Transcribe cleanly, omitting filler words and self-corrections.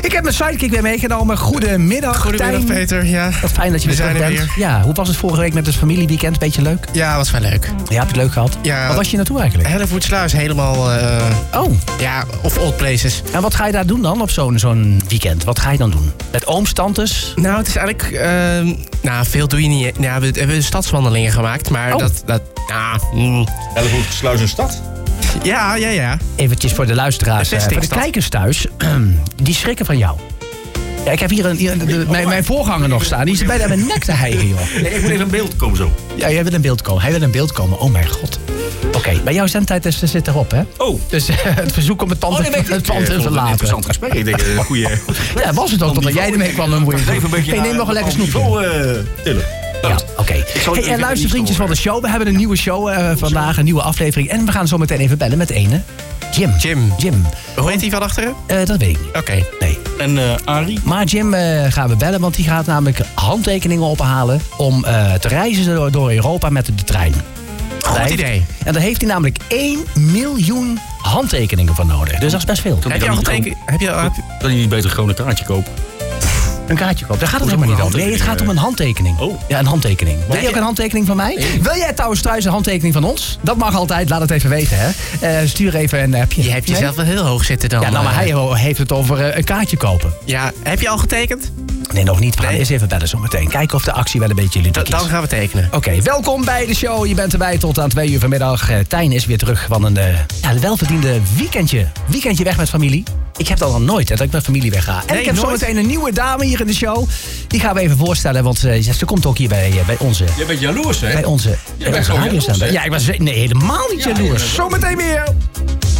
Ik heb mijn sidekick weer meegenomen. Goedemiddag, Tijn. Peter. Ja. Wat fijn dat je weer terug bent. Weer. Ja, hoe was het vorige week met het familieweekend? Beetje leuk? Ja, was wel leuk. Ja, heb je het leuk gehad? Ja. Waar was je naartoe eigenlijk? Hellevoetsluis, helemaal... Ja, of old places. En wat ga je daar doen dan op zo'n weekend? Wat ga je dan doen? Met ooms, tantes? Nou, het is eigenlijk... veel doe je niet. Ja, we hebben stadswandelingen gemaakt, maar Hellevoetsluis een stad? Ja. Eventjes voor de luisteraars, voor de kijkers thuis. Die schrikken van jou. Ja, ik heb hier mijn voorganger nog staan. Die is bijna mijn nek te hijgen, joh. Nee, ik moet even in beeld komen zo. Ja, jij wil in beeld komen. Hij wil in beeld komen. Oh mijn god. Oké, bij jouw zendtijd zit erop, hè? Oh. Dus het verzoek om het pand te verlaten. Een interessant gesprek. Ik denk, een goede... Ja, was het ook, totdat jij ermee kwam. Dan moet je neem nog een lekker snoepje. Tillen. Ja, oké. Hey, luister vriendjes van de show. We hebben een nieuwe show vandaag, een nieuwe aflevering. En we gaan zo meteen even bellen met ene. Jim. Hoe heet hij van achteren? Dat weet ik niet. Oké. Nee. En Arie? Maar Jim gaan we bellen, want die gaat namelijk handtekeningen ophalen om te reizen door Europa met de trein. Goed idee. En daar heeft hij namelijk 1 miljoen handtekeningen voor nodig. Dus dat is best veel. Heb je al getekend? Kan je niet beter gewoon een kaartje kopen? Een kaartje kopen. Daar gaat het helemaal niet om. Nee, het gaat om een handtekening. Oh. Ja, een handtekening. Wil je ook een handtekening van mij? Nee. Wil jij trouwens thuis een handtekening van ons? Dat mag altijd. Laat het even weten, hè. Stuur even een appje. Je hebt jezelf wel heel hoog zitten dan. Ja, nou, maar hij heeft het over een kaartje kopen. Ja, heb je al getekend? Nee, nog niet. We gaan eerst even bellen zometeen. Kijken of de actie wel een beetje ludiek is. Dan gaan we tekenen. Oké, welkom bij de show. Je bent erbij tot aan 2 uur vanmiddag. Tijn is weer terug van een welverdiende weekendje. Weekendje weg met familie. Ik heb dat al nooit, dat ik met familie wegga. En ik heb zometeen een nieuwe dame hier in de show. Die gaan we even voorstellen, want ze komt ook hier bij onze... Jij bent jaloers, hè? Bij onze Jij bent gewoon jaloers, hè? Ja, ik was helemaal niet jaloers. Zometeen weer.